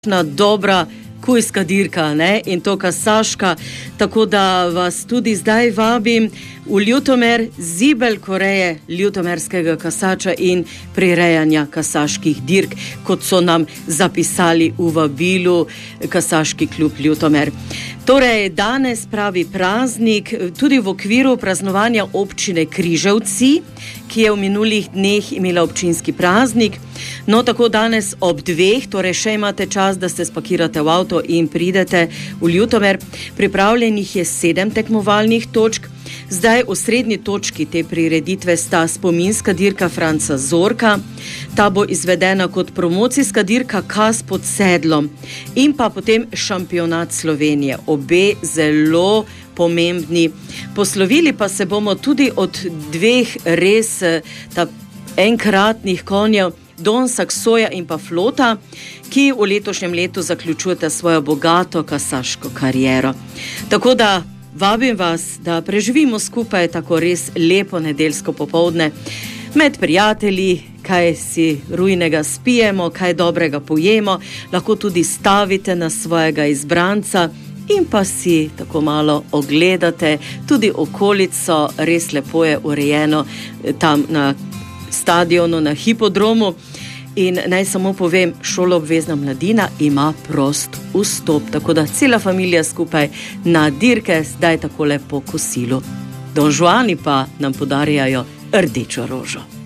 dobra kujska dirka, ne? In to kasaška, tako da vas tudi zdaj vabim v Ljutomer, zibelj Koreje ljutomerskega kasača in prirejanja kasaških dirk, kot so nam zapisali v vabilu Kasaški klub Ljutomer. Torej, danes pravi praznik tudi v okviru praznovanja občine Križevci, ki je v minulih dneh imela občinski praznik. No, tako danes ob 2, torej še imate čas, da se spakirate v avto in pridete v Ljutomer. Pripravljenih je 7 tekmovalnih točk. Zdaj v srednji točki te prireditve sta spominska dirka Franca Zorka. Ta bo izvedena kot promocijska dirka Kas pod sedlom in pa potem šampionat Slovenije. Obe zelo pomembni. Poslovili pa se bomo tudi od 2 res enkratnih konjev, Don Saksoja in pa Flota, ki v letošnjem letu zaključujete svojo bogato kasaško kariero. Tako da vabim vas, da preživimo skupaj tako res lepo nedeljsko popoldne med prijatelji, kaj si rujnega spijemo, kaj dobrega pojemo, lahko tudi stavite na svojega izbranca in pa si tako malo ogledate tudi okolico, res lepo je urejeno tam na stadionu, na hipodromu. In naj samo povem, šoloobvezna mladina ima prost vstop, tako da cela familija skupaj na dirke zdaj takole po kosilu. Don Juani pa nam podarjajo rdečo rožo.